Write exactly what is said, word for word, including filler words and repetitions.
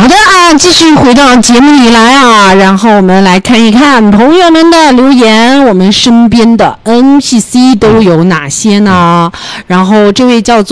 的啊，继续回到节目里来啊，然后我们来看一看朋友们的留言，我们身边的 N P C 都有哪些呢？然后这位叫做